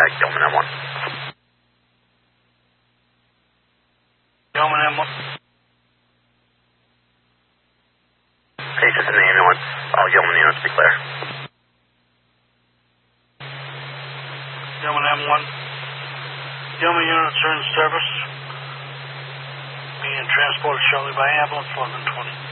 Mike, Gilman M1. Gilman M1. Patients in the ambulance. All Gilman units be clear. Gilman M1. Gilman units are in service. Being transported shortly by ambulance, 1120.